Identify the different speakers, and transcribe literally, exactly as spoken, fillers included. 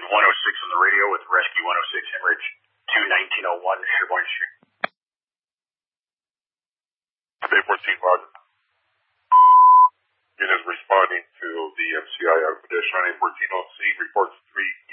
Speaker 1: one oh six on the radio with Rescue one oh six Hemorrhage, two nineteen oh one Sherbourne Street.
Speaker 2: Bay fourteen, Roger. Unit is responding to the M C I acquisition on A fourteen O C, reports three